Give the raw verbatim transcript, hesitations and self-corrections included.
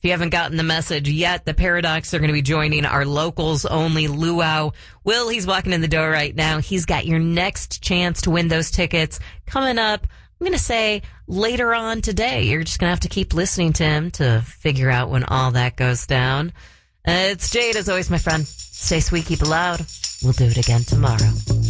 If you haven't gotten the message yet, the Paradox are going to be joining our locals only luau. Will, he's walking in the door right now. He's got your next chance to win those tickets coming up. I'm going to say later on today. You're just going to have to keep listening to him to figure out when all that goes down. Uh, it's Jade, as always, my friend. Stay sweet, keep it loud. We'll do it again tomorrow.